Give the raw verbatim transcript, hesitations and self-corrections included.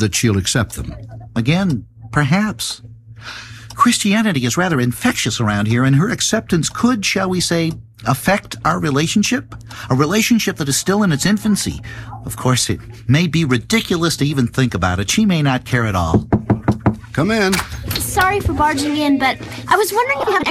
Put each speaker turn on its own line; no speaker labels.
that she'll accept them.
Again, perhaps. Christianity is rather infectious around here, and her acceptance could, shall we say, affect our relationship? A relationship that is still in its infancy. Of course, it may be ridiculous to even think about it. She may not care at all.
Come in.
Sorry for barging in, but I was wondering if you have